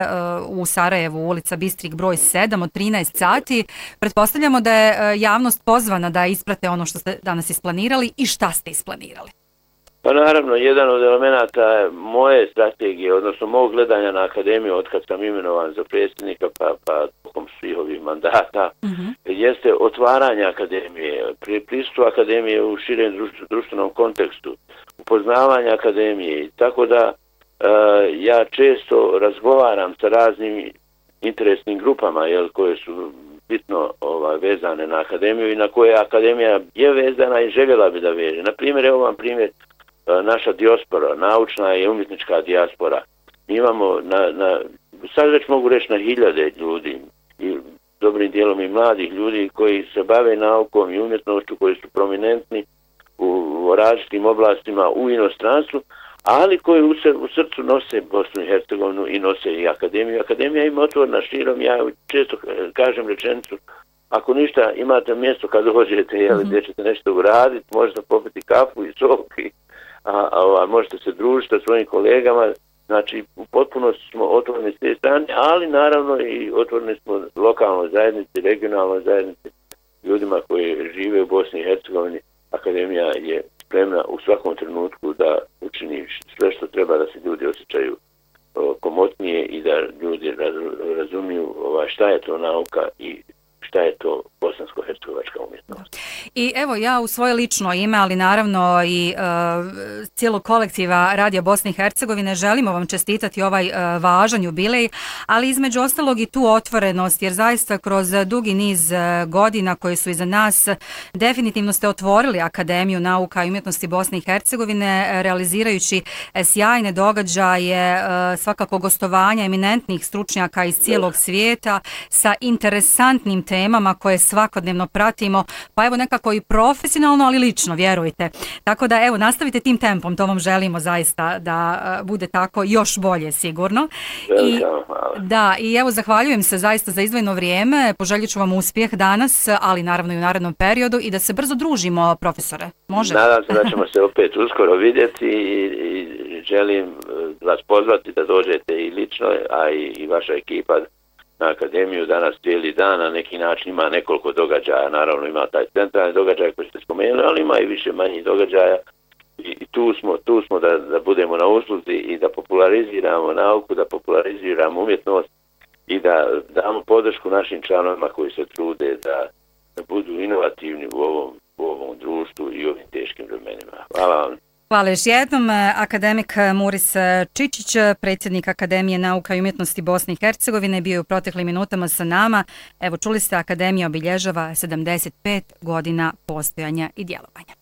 u Sarajevu, ulica Bistrik broj 7 od 13 sati. Pretpostavljamo da je javnost pozvana da isprate ono što ste danas isplanirali i šta ste isplanirali. Pa naravno, jedan od elemenata moje strategije, odnosno mog gledanja na akademiju od kad sam imenovan za predsjednika pa tokom svih ovih mandata, jeste otvaranje akademije, pristup akademije u širem društvenom kontekstu, upoznavanje akademije. Tako da ja često razgovaram sa raznim interesnim grupama koje su bitno vezane na akademiju i na koje akademija je vezana i željela bi da veže. Na primjer, evo vam primjer, naša dijaspora, naučna i umjetnička dijaspora. Imamo, sad već mogu reći na hiljade ljudi i dobrim dijelom i mladih ljudi koji se bave naukom i umjetnošću, koji su prominentni u različitim oblastima u inostranstvu, ali koji u srcu nose Bosnu i Hercegovinu i nose i akademiju. Akademija ima otvorena širom, ja često kažem rečenicu, ako ništa imate mjesto kad dođete, gdje ćete nešto uraditi, možete popiti kafu i sok, a možete se družiti sa svojim kolegama, znači u potpunosti smo otvoreni s te strane, ali naravno i otvoreni smo lokalnoj zajednici, regionalnoj zajednici, ljudima koji žive u Bosni i Hercegovini. Akademija je spremna u svakom trenutku da učini sve što treba da se ljudi osjećaju komotnije i da ljudi razumiju šta je to nauka i šta je to bosansko-hercegovačka umjetnost. I evo ja u svoje lično ime, ali naravno i cijelog kolektiva Radija Bosne i Hercegovine želimo vam čestitati ovaj važan jubilej, ali između ostalog i tu otvorenost, jer zaista kroz dugi niz godina koje su iza nas definitivno ste otvorili Akademiju nauka i umjetnosti Bosne i Hercegovine, realizirajući sjajne događaje, svakako gostovanja eminentnih stručnjaka iz cijelog svijeta sa interesantnim temama koje svakodnevno pratimo, pa evo nekako i profesionalno, ali lično, vjerujte. Tako da evo nastavite tim tempom, to vam želimo zaista da bude tako još bolje sigurno. I evo zahvaljujem se zaista za izdvojeno vrijeme, poželjet ću vam uspjeh danas, ali naravno i u narednom periodu i da se brzo družimo, profesore. Može? Nadam se da ćemo se opet uskoro vidjeti i želim vas pozvati da dođete i lično, a i vaša ekipa na akademiju danas cijeli dan, na neki način ima nekoliko događaja, naravno ima taj centralni događaj koji ste spomenuli, ali ima i više manjih događaja i tu smo da budemo na usluzi i da populariziramo nauku, da populariziramo umjetnost i da damo podršku našim članovima koji se trude da budu inovativni u ovom društvu i ovim teškim vremenima. Hvala vam. Hvala još jednom. Akademik Muris Čičić, predsjednik Akademije nauka i umjetnosti Bosne i Hercegovine, bio je u proteklim minutama sa nama. Evo, čuli ste, Akademija obilježava 75 godina postojanja i djelovanja.